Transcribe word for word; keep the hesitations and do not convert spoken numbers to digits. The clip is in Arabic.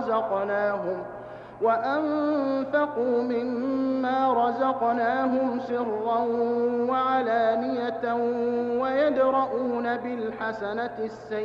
رزقناهم وأنفقوا مما رزقناهم سرا وعلانية ويدرؤون بالحسنة السيئة